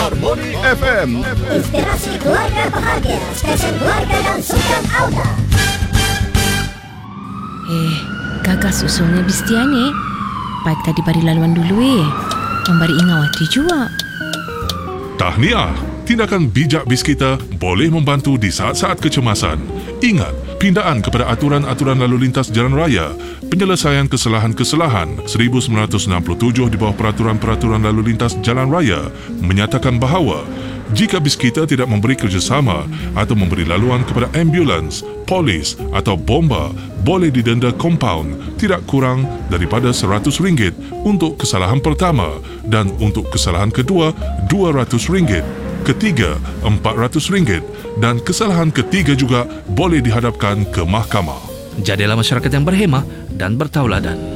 Harmoni FM. Inspirasi keluarga bahagia. Stesen keluarga dan sukan Auda. Kakak susulnya Bistian Baik tadi bari laluan dulu Membari ingawati juga. Tahniah, tindakan bijak BIS kita boleh membantu di saat-saat kecemasan. Ingat, pindaan kepada aturan-aturan lalu lintas jalan raya, penyelesaian kesalahan-kesalahan 1967 di bawah peraturan-peraturan lalu lintas jalan raya menyatakan bahawa jika BIS kita tidak memberi kerjasama atau memberi laluan kepada ambulans, polis atau bomba, boleh didenda kompaun tidak kurang daripada RM100 untuk kesalahan pertama dan untuk kesalahan kedua RM200, ketiga RM400 dan kesalahan ketiga juga boleh dihadapkan ke mahkamah. Jadilah masyarakat yang berhemah dan bertauladan.